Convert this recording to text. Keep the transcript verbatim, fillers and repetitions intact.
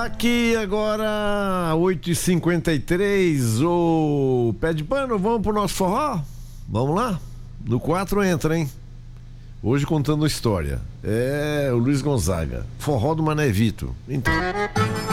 Aqui agora, oito e cinquenta e três, o pé de pano, vamos pro nosso forró? Vamos lá? No quatro entra, hein? Hoje contando história. É o Luiz Gonzaga, forró do Mané Vito. Então...